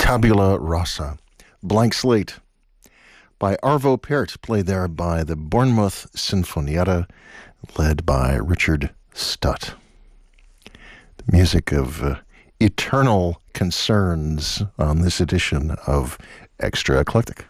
Tabula Rasa, Blank Slate, by Arvo Pärt, played there by the Bournemouth Sinfonietta, led by Richard Stutt. The music of eternal concerns on this edition of Extra Eclectic.